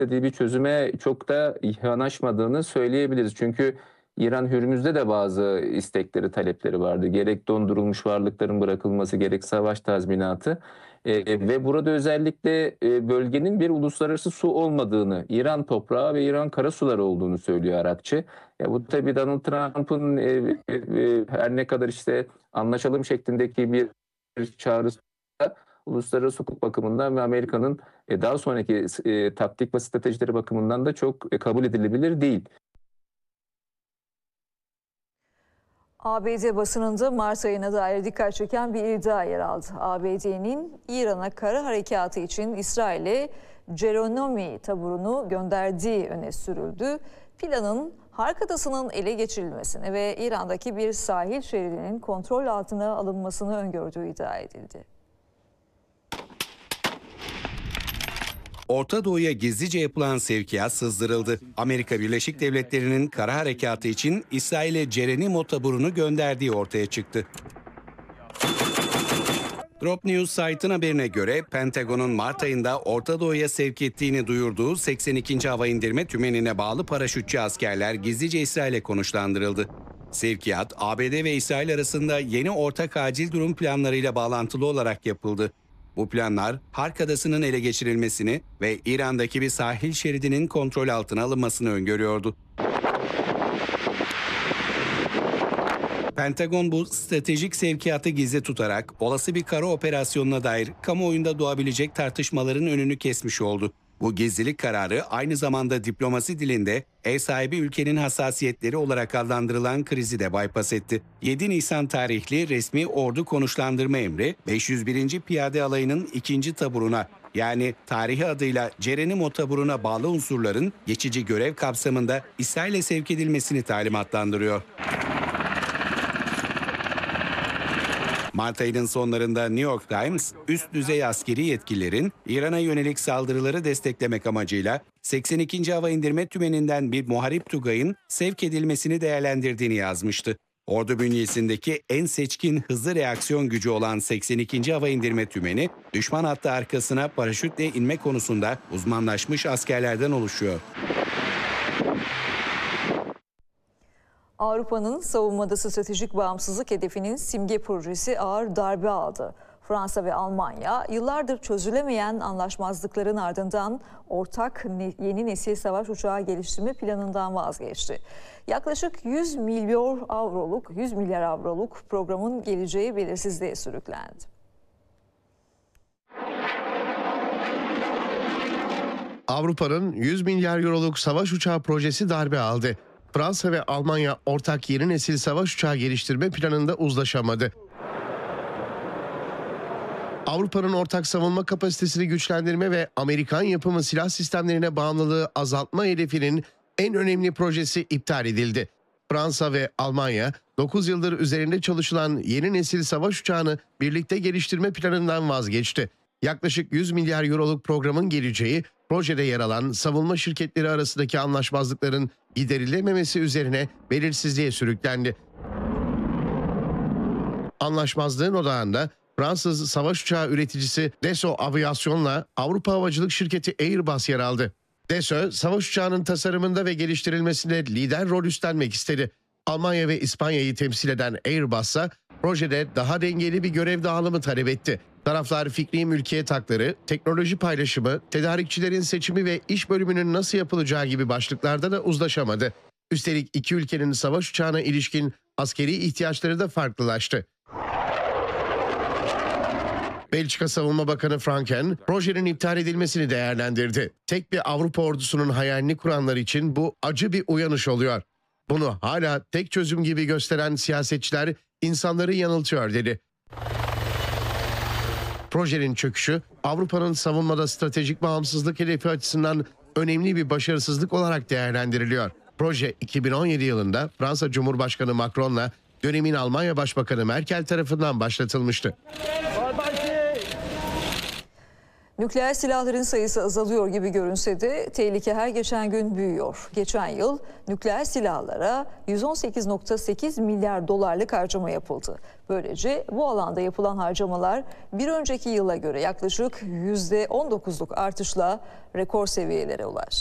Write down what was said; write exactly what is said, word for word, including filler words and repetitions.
istediği bir çözüme çok da yanaşmadığını söyleyebiliriz. Çünkü İran Hürmüz'de de bazı istekleri, talepleri vardı. Gerek dondurulmuş varlıkların bırakılması, gerek savaş tazminatı. E, ve burada özellikle e, bölgenin bir uluslararası su olmadığını, İran toprağı ve İran karasuları olduğunu söylüyor Arakçı. Ya bu tabii Donald Trump'ın e, e, e, her ne kadar işte anlaşalım şeklindeki bir çağrısı da uluslararası hukuk bakımından ve Amerika'nın e, daha sonraki e, taktik ve stratejileri bakımından da çok e, kabul edilebilir değil. A B D basınında Mart ayına dair dikkat çeken bir iddia yer aldı. A B D'nin İran'a kara harekatı için İsrail'e Geronimi taburunu gönderdiği öne sürüldü. Planın Hark Adası'nın ele geçirilmesini ve İran'daki bir sahil şeridinin kontrol altına alınmasını öngördüğü iddia edildi. Orta Doğu'ya gizlice yapılan sevkiyat sızdırıldı. Amerika Birleşik Devletleri'nin kara harekatı için İsrail'e Geronimo taburunu gönderdiği ortaya çıktı. Drop News site'ın haberine göre Pentagon'un Mart ayında Orta Doğu'ya sevk ettiğini duyurduğu seksen ikinci Hava İndirme Tümeni'ne bağlı paraşütçü askerler gizlice İsrail'e konuşlandırıldı. Sevkiyat, A B D ve İsrail arasında yeni ortak acil durum planlarıyla bağlantılı olarak yapıldı. Bu planlar Hark Adası'nın ele geçirilmesini ve İran'daki bir sahil şeridinin kontrol altına alınmasını öngörüyordu. Pentagon bu stratejik sevkiyatı gizli tutarak olası bir kara operasyonuna dair kamuoyunda doğabilecek tartışmaların önünü kesmiş oldu. Bu gizlilik kararı aynı zamanda diplomasi dilinde ev sahibi ülkenin hassasiyetleri olarak adlandırılan krizi de bypass etti. yedi Nisan tarihli resmi ordu konuşlandırma emri beş yüz birinci Piyade Alayı'nın ikinci taburuna, yani tarihi adıyla Geronimo taburuna bağlı unsurların geçici görev kapsamında İsrail'e sevk edilmesini talimatlandırıyor. Mart ayının sonlarında New York Times, üst düzey askeri yetkililerin İran'a yönelik saldırıları desteklemek amacıyla seksen ikinci Hava İndirme Tümeni'nden bir muharip tugayın sevk edilmesini değerlendirdiğini yazmıştı. Ordu bünyesindeki en seçkin hızlı reaksiyon gücü olan seksen ikinci Hava İndirme Tümeni, düşman hattı arkasına paraşütle inme konusunda uzmanlaşmış askerlerden oluşuyor. Avrupa'nın savunmada stratejik bağımsızlık hedefinin simge projesi ağır darbe aldı. Fransa ve Almanya yıllardır çözülemeyen anlaşmazlıkların ardından ortak yeni nesil savaş uçağı geliştirme planından vazgeçti. Yaklaşık yüz milyon avroluk, yüz milyar avroluk programın geleceği belirsizliğe sürüklendi. Avrupa'nın yüz milyar euroluk savaş uçağı projesi darbe aldı. Fransa ve Almanya ortak yeni nesil savaş uçağı geliştirme planında uzlaşamadı. Avrupa'nın ortak savunma kapasitesini güçlendirme ve Amerikan yapımı silah sistemlerine bağımlılığı azaltma hedefinin en önemli projesi iptal edildi. Fransa ve Almanya dokuz yıldır üzerinde çalışılan yeni nesil savaş uçağını birlikte geliştirme planından vazgeçti. Yaklaşık yüz milyar euroluk programın geleceği, projede yer alan savunma şirketleri arasındaki anlaşmazlıkların giderilememesi üzerine belirsizliğe sürüklendi. Anlaşmazlığın odağında Fransız savaş uçağı üreticisi Dassault Aviasyon'la Avrupa havacılık şirketi Airbus yer aldı. Dassault, savaş uçağının tasarımında ve geliştirilmesinde lider rol üstlenmek istedi. Almanya ve İspanya'yı temsil eden Airbus'a projede daha dengeli bir görev dağılımı talep etti. Taraflar fikri mülkiyet hakları, teknoloji paylaşımı, tedarikçilerin seçimi ve iş bölümünün nasıl yapılacağı gibi başlıklarda da uzlaşamadı. Üstelik iki ülkenin savaş uçağına ilişkin askeri ihtiyaçları da farklılaştı. Belçika Savunma Bakanı Franken, projenin iptal edilmesini değerlendirdi. Tek bir Avrupa ordusunun hayalini kuranlar için bu acı bir uyanış oluyor. Bunu hala tek çözüm gibi gösteren siyasetçiler insanları yanıltıyor dedi. Projenin çöküşü Avrupa'nın savunmada stratejik bağımsızlık hedefi açısından önemli bir başarısızlık olarak değerlendiriliyor. Proje iki bin on yedi yılında Fransa Cumhurbaşkanı Macron'la dönemin Almanya Başbakanı Merkel tarafından başlatılmıştı. Nükleer silahların sayısı azalıyor gibi görünse de tehlike her geçen gün büyüyor. Geçen yıl nükleer silahlara yüz on sekiz virgül sekiz milyar dolarlık harcama yapıldı. Böylece bu alanda yapılan harcamalar bir önceki yıla göre yaklaşık yüzde on dokuzluk artışla rekor seviyelere ulaştı.